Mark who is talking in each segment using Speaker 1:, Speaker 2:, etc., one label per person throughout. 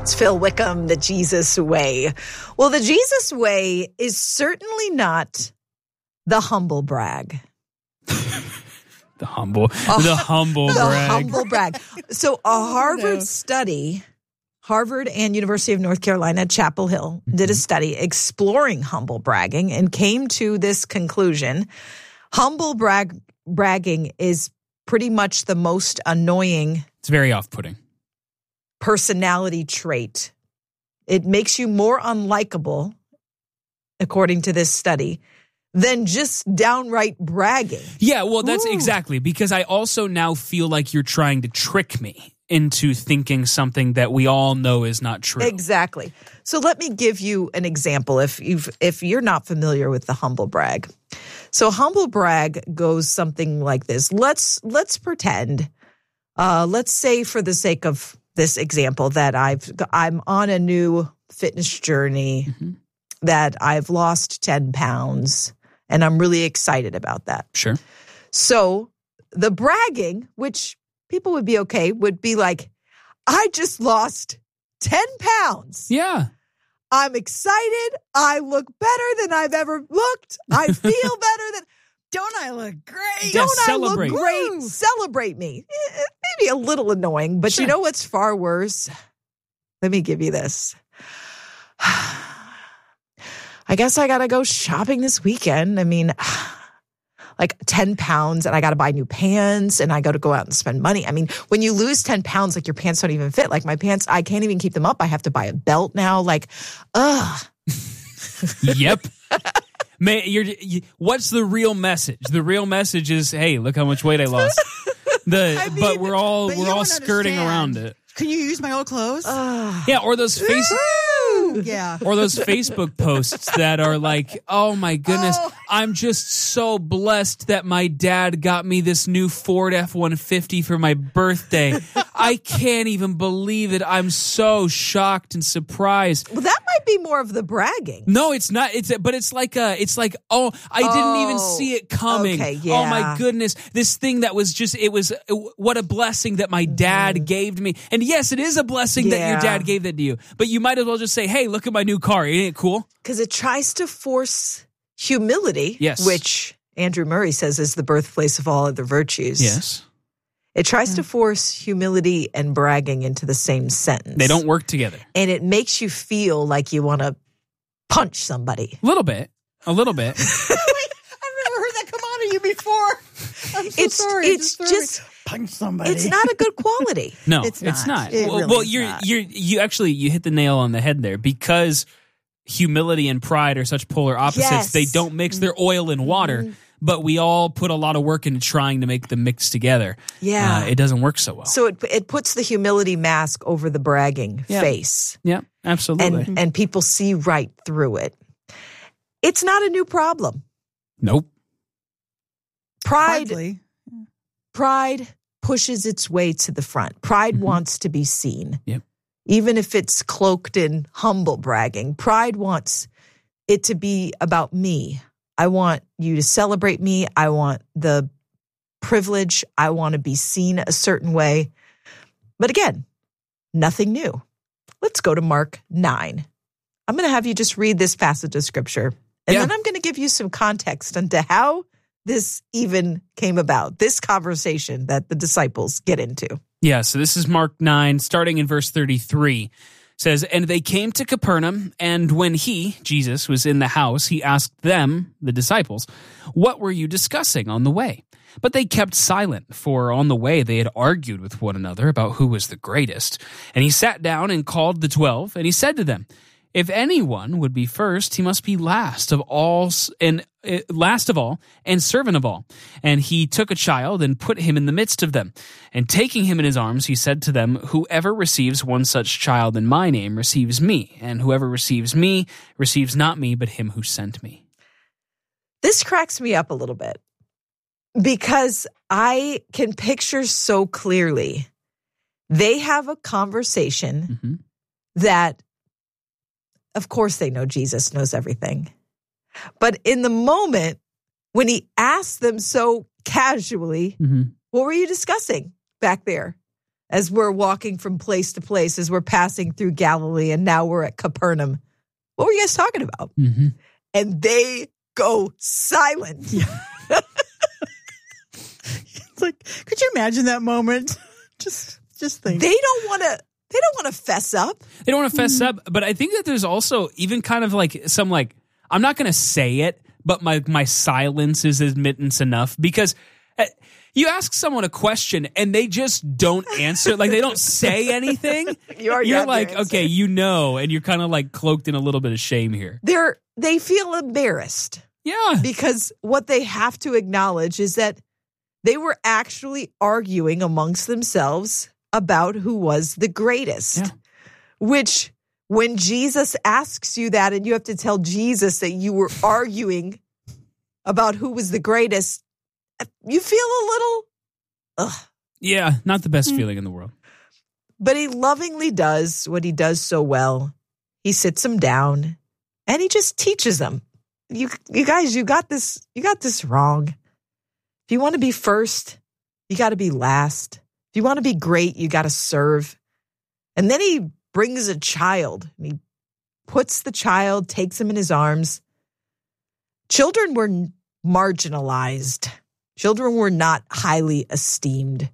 Speaker 1: It's Phil Wickham, The Jesus Way. Well, the Jesus Way is certainly not the humble brag.
Speaker 2: The humble brag.
Speaker 1: So a Harvard study, Harvard and University of North Carolina, Chapel Hill, did a study exploring humble bragging and came to this conclusion. Humble bragging is pretty much the most annoying.
Speaker 2: It's very off-putting.
Speaker 1: Personality trait. It makes you more unlikable, according to this study, than just downright bragging.
Speaker 2: Yeah, well, that's exactly, because I also now feel like you're trying to trick me into thinking something that we all know is not true.
Speaker 1: Exactly. So let me give you an example if you're not familiar with the humble brag. So humble brag goes something like this. Let's pretend, let's say for the sake of this example that I'm on a new fitness journey, that I've lost 10 pounds, and I'm really excited about that.
Speaker 2: Sure.
Speaker 1: So the bragging, which people would be okay, would be like, I just lost 10 pounds.
Speaker 2: Yeah.
Speaker 1: I'm excited. I look better than I've ever looked. I feel better than...
Speaker 3: Don't I look great?
Speaker 1: Don't I
Speaker 2: celebrate.
Speaker 1: look great? Woo. Celebrate me. Maybe a little annoying, but
Speaker 2: Sure.
Speaker 1: You know what's far worse? Let me give you this. I guess I got to go shopping this weekend. I mean, like 10 pounds and I got to buy new pants and I got to go out and spend money. I mean, when you lose 10 pounds, like your pants don't even fit. Like my pants, I can't even keep them up. I have to buy a belt now. Like, ugh.
Speaker 2: Yep. What's the real message? The real message is, hey, look how much weight I lost. But we're all skirting around it.
Speaker 3: Can you use my old clothes?
Speaker 2: Yeah, or those
Speaker 3: Yeah.
Speaker 2: Or those Facebook posts that are like, oh my goodness, I'm just so blessed that my dad got me this new Ford F-150 for my birthday. I can't even believe it. I'm so shocked and surprised.
Speaker 1: Well, that might be more of the bragging.
Speaker 2: No, it's not. It's like, oh, I didn't even see it coming.
Speaker 1: Okay, yeah.
Speaker 2: Oh my goodness. This thing that was what a blessing that my dad gave to me. And yes, it is a blessing that your dad gave that to you. But you might as well just say, hey, look at my new car. Ain't it cool?
Speaker 1: Because it tries to force humility,
Speaker 2: yes,
Speaker 1: which Andrew Murray says is the birthplace of all other virtues.
Speaker 2: Yes.
Speaker 1: It tries to force humility and bragging into the same sentence.
Speaker 2: They don't work together.
Speaker 1: And it makes you feel like you want to punch somebody.
Speaker 2: A little bit.
Speaker 3: I've never heard that come out of you before. I'm so sorry.
Speaker 1: It's just
Speaker 3: punch somebody.
Speaker 1: It's not a good quality.
Speaker 2: No,
Speaker 3: it's
Speaker 2: not.
Speaker 3: It really
Speaker 2: well,
Speaker 3: is not.
Speaker 2: you hit the nail on the head there, because humility and pride are such polar opposites.
Speaker 1: Yes.
Speaker 2: They don't mix. They're oil and water. But we all put a lot of work into trying to make them mix together.
Speaker 1: Yeah.
Speaker 2: It doesn't work so well.
Speaker 1: So it puts the humility mask over the bragging face.
Speaker 2: Yeah, absolutely.
Speaker 1: And people see right through it. It's not a new problem.
Speaker 2: Nope.
Speaker 1: Pride pushes its way to the front. Pride wants to be seen.
Speaker 2: Yep.
Speaker 1: Even if it's cloaked in humble bragging. Pride wants it to be about me. I want you to celebrate me. I want the privilege. I want to be seen a certain way. But again, nothing new. Let's go to Mark 9. I'm going to have you just read this passage of scripture. And then I'm going to give you some context into how this even came about, this conversation that the disciples get into.
Speaker 2: Yeah, so this is Mark 9, starting in verse 33. Says, and they came to Capernaum, and when he, Jesus, was in the house, he asked them, the disciples, what were you discussing on the way? But they kept silent, for on the way they had argued with one another about who was the greatest. And he sat down and called the 12, and he said to them, if anyone would be first, he must be last of all and servant of all. And he took a child and put him in the midst of them. And taking him in his arms, he said to them, whoever receives one such child in my name receives me, and whoever receives me receives not me, but him who sent me.
Speaker 1: This cracks me up a little bit because I can picture so clearly they have a conversation that, of course, they know Jesus knows everything. But in the moment, when he asked them so casually, what were you discussing back there? as we're walking from place to place, as we're passing through Galilee, and now we're at Capernaum. What were you guys talking about?
Speaker 2: Mm-hmm.
Speaker 1: And they go silent.
Speaker 3: It's like, could you imagine that moment? Just think.
Speaker 1: They don't want to fess up.
Speaker 2: They don't want to fess up, but I think that there's also even kind of like some like, I'm not going to say it, but my silence is admittance enough, because you ask someone a question and they just don't answer, like they don't say anything. You're like, okay, and you're kind of like cloaked in a little bit of shame here.
Speaker 1: They feel embarrassed.
Speaker 2: Yeah.
Speaker 1: Because what they have to acknowledge is that they were actually arguing amongst themselves about who was the greatest.
Speaker 2: Yeah.
Speaker 1: Which, when Jesus asks you that and you have to tell Jesus that you were arguing about who was the greatest, you feel a little, ugh.
Speaker 2: Yeah, not the best feeling in the world.
Speaker 1: But he lovingly does what he does so well. He sits them down and he just teaches them. You guys, you got this wrong. If you want to be first, you got to be last. If you want to be great, you got to serve. And then he brings a child and he puts the child, takes him in his arms. Children were marginalized. Children were not highly esteemed.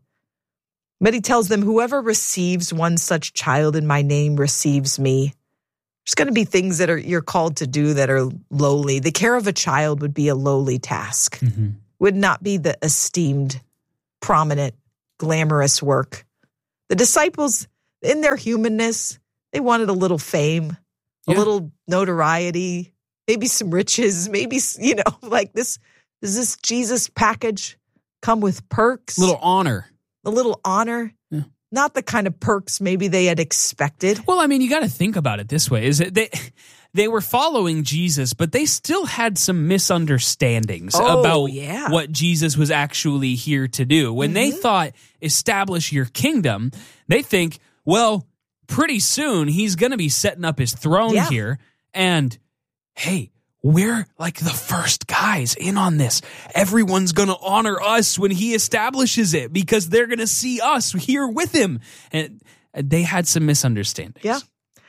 Speaker 1: But he tells them, whoever receives one such child in my name receives me. There's going to be things that you're called to do that are lowly. The care of a child would be a lowly task.
Speaker 2: Mm-hmm.
Speaker 1: Would not be the esteemed, prominent, glamorous work. The disciples, in their humanness, they wanted a little fame, a little notoriety, maybe some riches, maybe, like this. Does this Jesus package come with perks?
Speaker 2: A little honor.
Speaker 1: A little honor. Yeah. Not the kind of perks maybe they had expected.
Speaker 2: Well, I mean, you got to think about it this way. Is that they were following Jesus, but they still had some misunderstandings about what Jesus was actually here to do. When they thought, establish your kingdom, they think, well, pretty soon he's going to be setting up his throne here. And hey, we're like the first guys in on this. Everyone's going to honor us when he establishes it because they're going to see us here with him. And they had some misunderstandings.
Speaker 1: Yeah.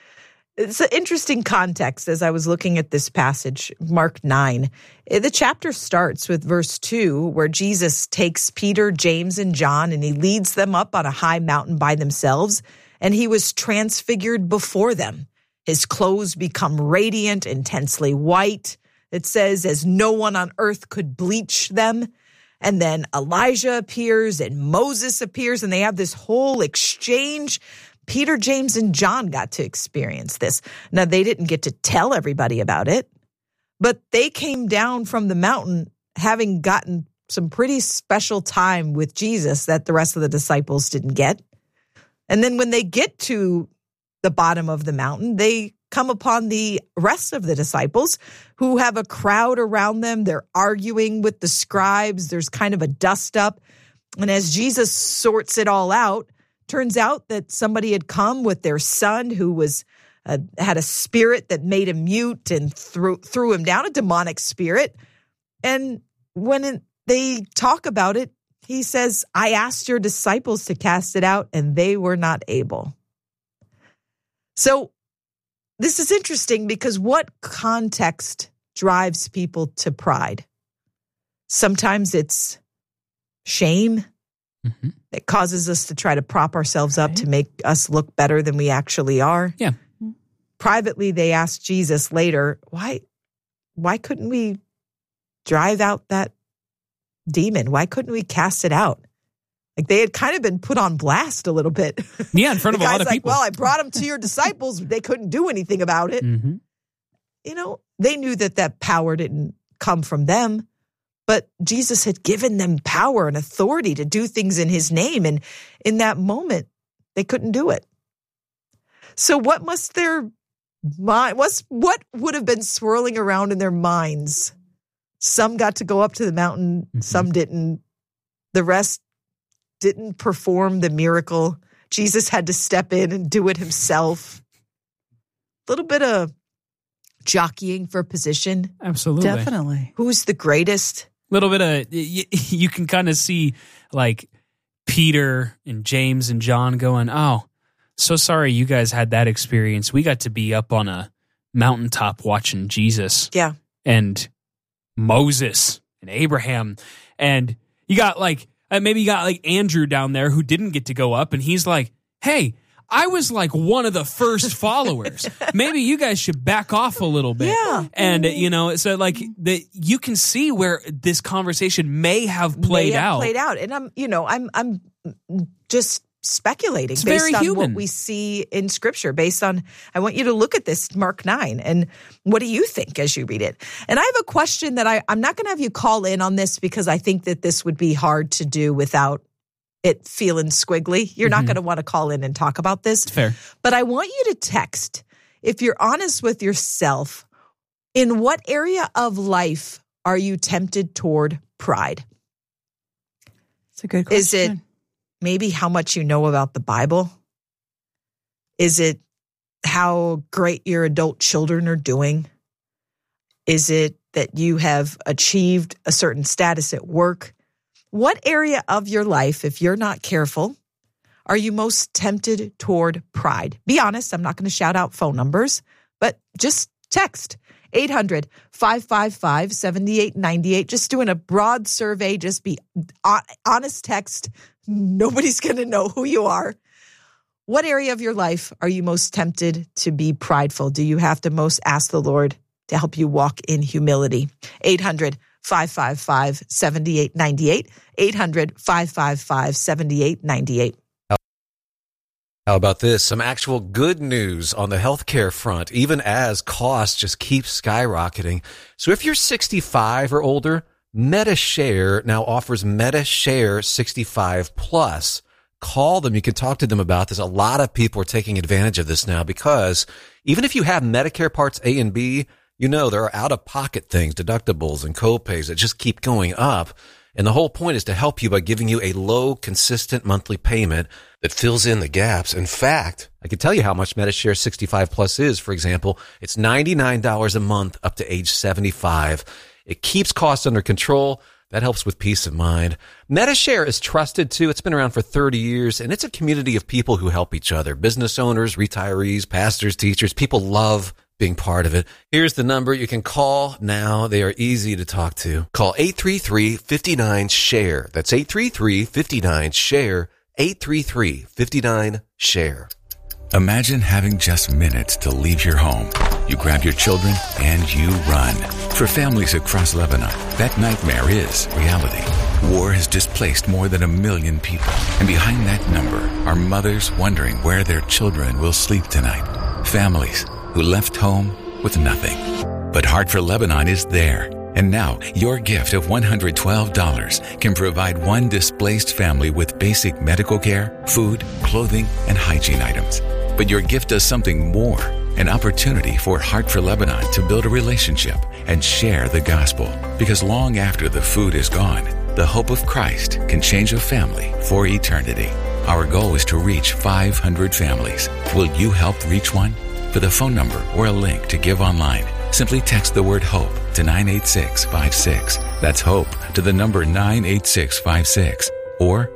Speaker 1: It's an interesting context as I was looking at this passage, Mark 9. The chapter starts with verse 2, where Jesus takes Peter, James, and John, and he leads them up on a high mountain by themselves, and he was transfigured before them. His clothes become radiant, intensely white. It says, as no one on earth could bleach them. And then Elijah appears and Moses appears, and they have this whole exchange. Peter, James, and John got to experience this. Now, they didn't get to tell everybody about it, but they came down from the mountain having gotten some pretty special time with Jesus that the rest of the disciples didn't get. And then when they get to the bottom of the mountain, they come upon the rest of the disciples who have a crowd around them. They're arguing with the scribes. There's kind of a dust up. And as Jesus sorts it all out, turns out that somebody had come with their son who was had a spirit that made him mute and threw him down, a demonic spirit. And when they talk about it, he says, I asked your disciples to cast it out, and they were not able. So this is interesting because what context drives people to pride? Sometimes it's shame. Mm-hmm. It causes us to try to prop ourselves up to make us look better than we actually are.
Speaker 2: Yeah.
Speaker 1: Privately, they asked Jesus later, why couldn't we drive out that demon? Why couldn't we cast it out? Like they had kind of been put on blast a little bit.
Speaker 2: Yeah, in front of a lot of people.
Speaker 1: Well, I brought them to your disciples. They couldn't do anything about it.
Speaker 2: Mm-hmm.
Speaker 1: They knew that power didn't come from them, but Jesus had given them power and authority to do things in his name. And in that moment, they couldn't do it. So what would have been swirling around in their minds? Some got to go up to the mountain. Mm-hmm. Some didn't. The rest didn't perform the miracle. Jesus had to step in and do it himself. A little bit of jockeying for position.
Speaker 2: Absolutely.
Speaker 3: Definitely.
Speaker 1: Who's the greatest?
Speaker 2: A little bit of, you can kind of see like Peter and James and John going, oh, so sorry you guys had that experience. We got to be up on a mountaintop watching Jesus.
Speaker 1: Yeah.
Speaker 2: And Moses and Abraham. And you got maybe you got Andrew down there who didn't get to go up. And he's like, hey, I was one of the first followers. Maybe you guys should back off a little bit.
Speaker 1: Yeah.
Speaker 2: And, so you can see where this conversation may have played out.
Speaker 1: And I'm just speculating
Speaker 2: It's
Speaker 1: based
Speaker 2: very
Speaker 1: on
Speaker 2: human.
Speaker 1: what we see in Scripture, I want you to look at this, Mark 9, and what do you think as you read it? And I have a question that I'm not going to have you call in on this because I think that this would be hard to do without it feeling squiggly. You're not going to want to call in and talk about this.
Speaker 2: Fair.
Speaker 1: But I want you to text, if you're honest with yourself, in what area of life are you tempted toward pride?
Speaker 3: It's a good question.
Speaker 1: Is it maybe how much you know about the Bible? Is it how great your adult children are doing? Is it that you have achieved a certain status at work? What area of your life, if you're not careful, are you most tempted toward pride? Be honest. I'm not going to shout out phone numbers, but just text 800-555-7898. Just doing a broad survey. Just be honest text. Nobody's going to know who you are. What area of your life are you most tempted to be prideful? Do you have to most ask the Lord to help you walk in humility? 800-555-7898. 800-555-7898.
Speaker 4: How about this? Some actual good news on the healthcare front, even as costs just keep skyrocketing. So if you're 65 or older, MediShare now offers MediShare 65 Plus. Call them. You can talk to them about this. A lot of people are taking advantage of this now because even if you have Medicare Parts A and B, there are out-of-pocket things, deductibles and copays that just keep going up. And the whole point is to help you by giving you a low, consistent monthly payment that fills in the gaps. In fact, I can tell you how much MediShare 65 Plus is. For example, it's $99 a month up to age 75. It keeps costs under control. That helps with peace of mind. MediShare is trusted too. It's been around for 30 years, and it's a community of people who help each other. Business owners, retirees, pastors, teachers. People love being part of it. Here's the number you can call now. They are easy to talk to. Call 833-59-SHARE. That's 833-59-SHARE. 833-59-SHARE.
Speaker 5: Imagine having just minutes to leave your home. You grab your children and you run. For families across Lebanon, that nightmare is reality. War has displaced more than 1 million people. And behind that number are mothers wondering where their children will sleep tonight. Families who left home with nothing. But Heart for Lebanon is there. And now, your gift of $112 can provide one displaced family with basic medical care, food, clothing, and hygiene items. But your gift does something more, an opportunity for Heart for Lebanon to build a relationship and share the gospel. Because long after the food is gone, the hope of Christ can change a family for eternity. Our goal is to reach 500 families. Will you help reach one? For the phone number or a link to give online, simply text the word HOPE to 98656. That's HOPE to the number 98656 or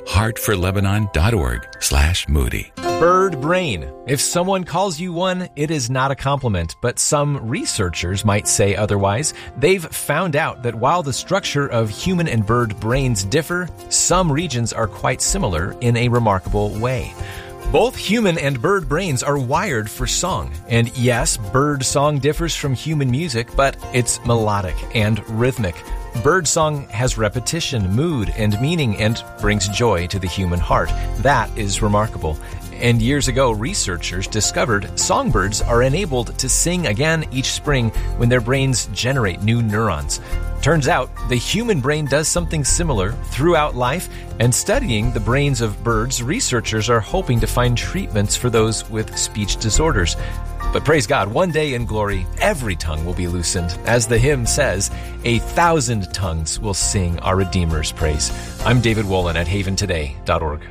Speaker 5: heartforlebanon.org/Moody.
Speaker 6: Bird brain. If someone calls you one, it is not a compliment, but some researchers might say otherwise. They've found out that while the structure of human and bird brains differ, some regions are quite similar in a remarkable way. Both human and bird brains are wired for song. And yes, bird song differs from human music, but it's melodic and rhythmic. Bird song has repetition, mood, and meaning, and brings joy to the human heart. That is remarkable. And years ago, researchers discovered songbirds are enabled to sing again each spring when their brains generate new neurons. Turns out, the human brain does something similar throughout life, and studying the brains of birds, researchers are hoping to find treatments for those with speech disorders. But praise God, one day in glory, every tongue will be loosened. As the hymn says, 1,000 tongues will sing our Redeemer's praise. I'm David Wolin at haventoday.org.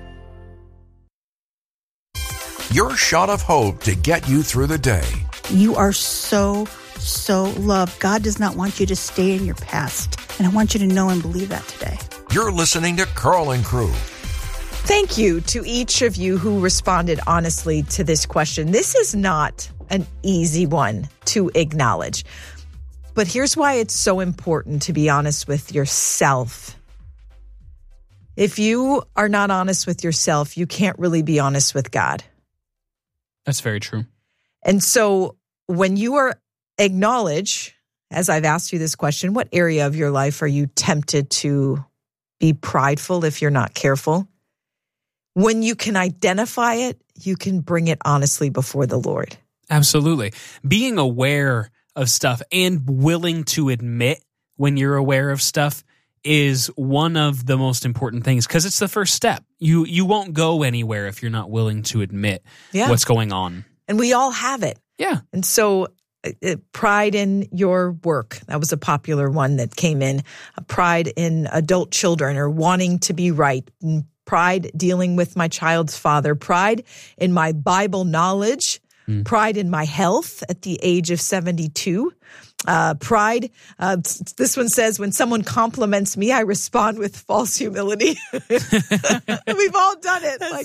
Speaker 7: Your shot of hope to get you through the day.
Speaker 3: You are so loved. God does not want you to stay in your past. And I want you to know and believe that today.
Speaker 7: You're listening to Carl and Crew.
Speaker 1: Thank you to each of you who responded honestly to this question. This is not an easy one to acknowledge, but here's why it's so important to be honest with yourself. If you are not honest with yourself, you can't really be honest with God.
Speaker 2: That's very true.
Speaker 1: And so when you are acknowledge, as I've asked you this question, what area of your life are you tempted to be prideful if you're not careful? When you can identify it, you can bring it honestly before the Lord.
Speaker 2: Absolutely. Being aware of stuff and willing to admit when you're aware of stuff is one of the most important things because it's the first step. You won't go anywhere if you're not willing to admit what's going on.
Speaker 1: And we all have it.
Speaker 2: Yeah.
Speaker 1: And so pride in your work. That was a popular one that came in. Pride in adult children or wanting to be right. Pride dealing with my child's father. Pride in my Bible knowledge. Pride in my health at the age of 72. Pride. This one says, when someone compliments me, I respond with false humility. We've all done it. Like,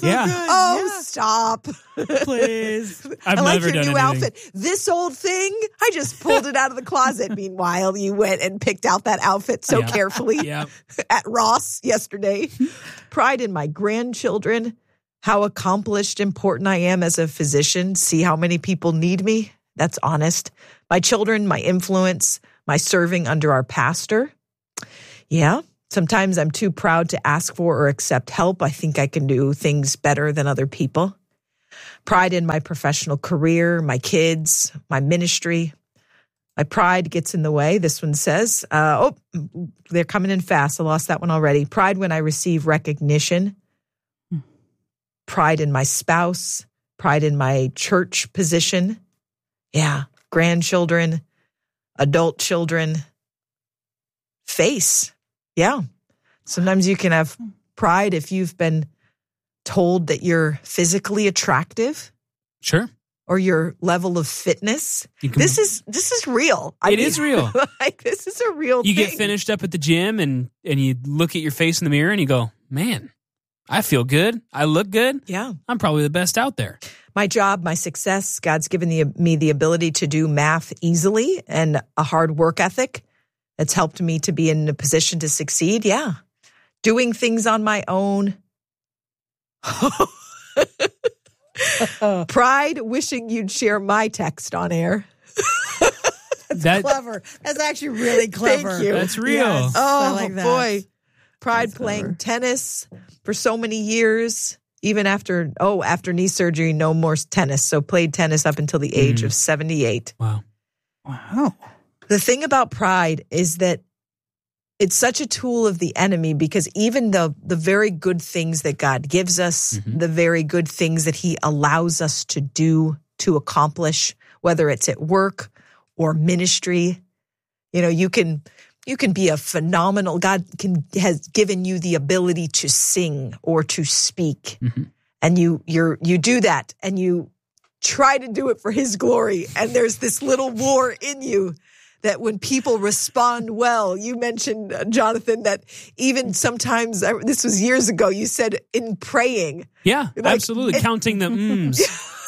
Speaker 1: stop.
Speaker 3: Please.
Speaker 2: I've
Speaker 1: I like
Speaker 2: never
Speaker 1: your
Speaker 2: done
Speaker 1: new
Speaker 2: anything.
Speaker 1: outfit. This old thing, I just pulled it out of the closet. Meanwhile, you went and picked out that outfit so carefully at Ross yesterday. Pride in my grandchildren. How accomplished, important I am as a physician. See how many people need me. That's honest. My children, my influence, my serving under our pastor. Yeah. Sometimes I'm too proud to ask for or accept help. I think I can do things better than other people. Pride in my professional career, my kids, my ministry. My pride gets in the way. This one says, they're coming in fast. I lost that one already. Pride when I receive recognition. Pride in my spouse, pride in my church position. Yeah. Grandchildren, adult children. Face. Yeah. Sometimes you can have pride if you've been told that you're physically attractive.
Speaker 2: Sure.
Speaker 1: Or your level of fitness. This is real.
Speaker 2: It is real.
Speaker 1: Like, this is a real thing.
Speaker 2: You get finished up at the gym and you look at your face in the mirror and you go, man, I feel good. I look good.
Speaker 1: Yeah.
Speaker 2: I'm probably the best out there.
Speaker 1: My job, my success, God's given me the ability to do math easily and a hard work ethic that's helped me to be in a position to succeed. Yeah. Doing things on my own. Pride, wishing you'd share my text on air.
Speaker 3: That's clever. That's actually really clever.
Speaker 1: Thank you.
Speaker 2: That's real.
Speaker 3: Yes, I like that.
Speaker 1: Boy. Pride playing tennis for so many years, even after knee surgery, no more tennis. So played tennis up until the age of 78.
Speaker 2: Wow.
Speaker 1: The thing about pride is that it's such a tool of the enemy because even the very good things that God gives us, the very good things that he allows us to do, to accomplish, whether it's at work or ministry, you can be a phenomenal, God has given you the ability to sing or to speak. And you do that and you try to do it for his glory. And there's this little war in you that when people respond well, you mentioned, Jonathan, that even sometimes, this was years ago, you said in praying.
Speaker 2: Yeah, absolutely. Counting the mms.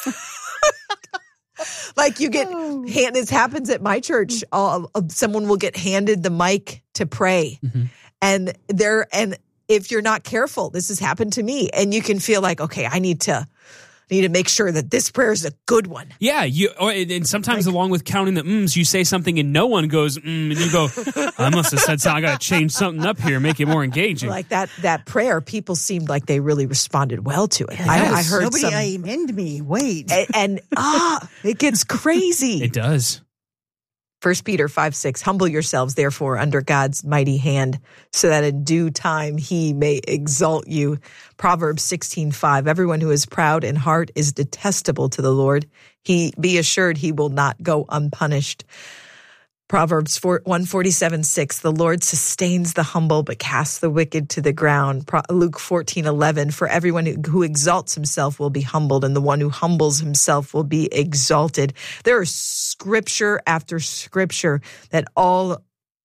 Speaker 1: Like you get this happens at my church. Someone will get handed the mic to pray, and if you're not careful, this has happened to me, and you can feel like, okay, I need to make sure that this prayer is a good one.
Speaker 2: Yeah, and sometimes along with counting the mms, you say something and no one goes and you go, I must have said something. I got to change something up here, make it more engaging.
Speaker 1: Like that prayer, people seemed like they really responded well to it. I heard
Speaker 3: nobody amened me. Wait,
Speaker 1: and it gets crazy.
Speaker 2: It does.
Speaker 1: 1 Peter 5:6, humble yourselves, therefore, under God's mighty hand, so that in due time he may exalt you. Proverbs 16:5, everyone who is proud in heart is detestable to the Lord. Be assured he will not go unpunished. Proverbs 147:6, the Lord sustains the humble but casts the wicked to the ground. Luke 14:11, for everyone who exalts himself will be humbled, and the one who humbles himself will be exalted. There is scripture after scripture that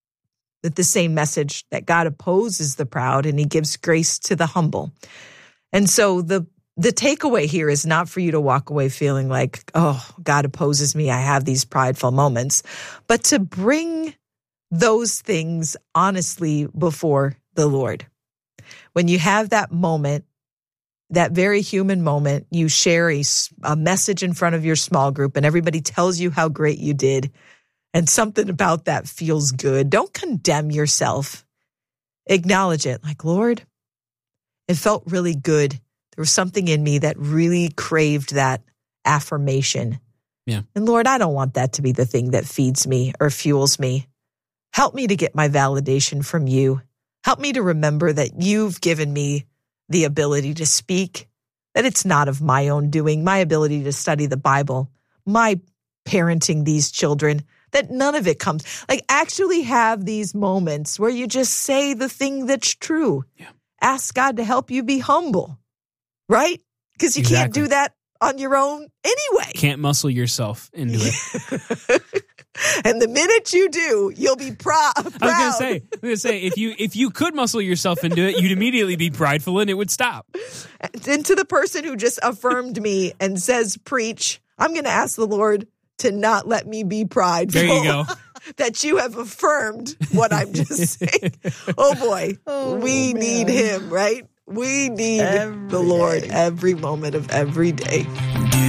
Speaker 1: the same message, that God opposes the proud and he gives grace to the humble. And so the takeaway here is not for you to walk away feeling like, oh, God opposes me. I have these prideful moments, but to bring those things honestly before the Lord. When you have that moment, that very human moment, you share a message in front of your small group and everybody tells you how great you did. And something about that feels good. Don't condemn yourself. Acknowledge it. Like, Lord, it felt really good. There was something in me that really craved that affirmation.
Speaker 2: Yeah.
Speaker 1: And Lord, I don't want that to be the thing that feeds me or fuels me. Help me to get my validation from you. Help me to remember that you've given me the ability to speak, that it's not of my own doing, my ability to study the Bible, my parenting these children, that none of it comes. Like, actually have these moments where you just say the thing that's true.
Speaker 2: Yeah.
Speaker 1: Ask God to help you be humble, right? Because you can't do that on your own anyway.
Speaker 2: Can't muscle yourself into it.
Speaker 1: And the minute you do, you'll be proud.
Speaker 2: I was gonna say, if you could muscle yourself into it, you'd immediately be prideful and it would stop.
Speaker 1: And to the person who just affirmed me and says, preach, I'm going to ask the Lord to not let me be prideful.
Speaker 2: There you go.
Speaker 1: That you have affirmed what I'm just saying. Oh boy, we need him, right? We need the Lord every moment of every day.